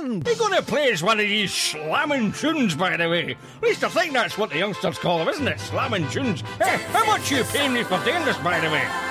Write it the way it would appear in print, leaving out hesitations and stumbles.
band. You're going to play us one of these slamming tunes, by the way. At least I think that's what the youngsters call them, isn't it? Slamming tunes. Hey, how much are you paying me for doing this, by the way?